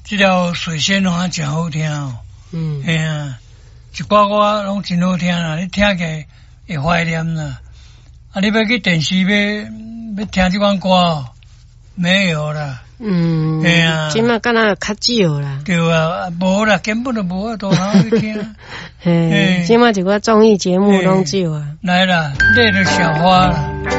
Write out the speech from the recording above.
这条水仙花真好听哦。嘿啊，一寡歌拢真好听啦，你听起来会怀念啦。啊，你要去电视要听这款歌哦，没有啦。嘿啊， 即马敢若较少啦。 对啊，无啦，根本就无法度好去听。 嘿，即马一寡综艺节目拢少啊。 来啦，这就小花啦。